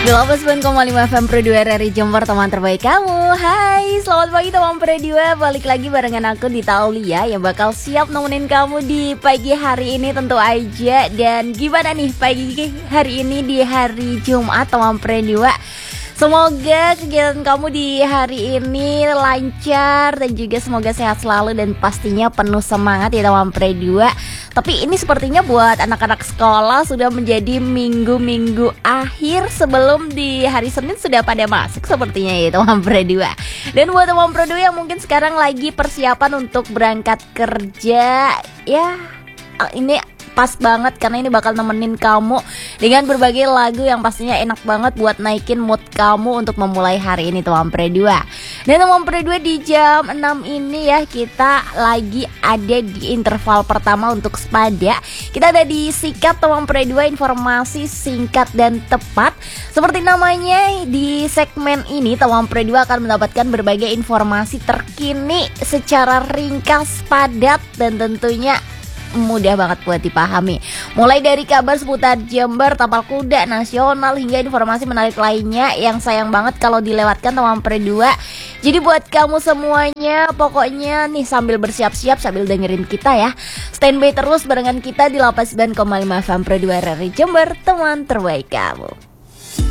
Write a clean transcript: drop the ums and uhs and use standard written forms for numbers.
98,5 FM Pro 2 RRI Jember, teman terbaik kamu. Hai, selamat pagi teman Pro 2. Balik lagi barengan aku di Taulia yang bakal siap nemenin kamu di pagi hari ini tentu aja. Dan gimana nih pagi hari ini di hari Jumat teman Pro 2? Semoga kegiatan kamu di hari ini lancar dan juga semoga sehat selalu dan pastinya penuh semangat ya teman Pro 2. Tapi ini sepertinya buat anak-anak sekolah sudah menjadi minggu-minggu akhir sebelum di hari Senin sudah pada masuk sepertinya ya teman Pro 2. Dan buat teman Pro 2 yang mungkin sekarang lagi persiapan untuk berangkat kerja, ya ini pas banget karena ini bakal nemenin kamu dengan berbagai lagu yang pastinya enak banget buat naikin mood kamu untuk memulai hari ini teman Pro 2. Dan teman Pro 2 di jam 6 ini ya kita lagi ada di interval pertama untuk Sepada. Kita ada di Sikat teman Pro 2, informasi singkat dan tepat. Seperti namanya, di segmen ini teman Pro 2 akan mendapatkan berbagai informasi terkini secara ringkas, padat dan tentunya mudah banget buat dipahami. Mulai dari kabar seputar Jember, tapal kuda nasional hingga informasi menarik lainnya yang sayang banget kalau dilewatkan teman Pro 2. Jadi buat kamu semuanya pokoknya nih sambil bersiap-siap sambil dengerin kita ya. Standby terus barengan kita di 89,5 FM Pro 2 RRI Jember, teman terbaik kamu.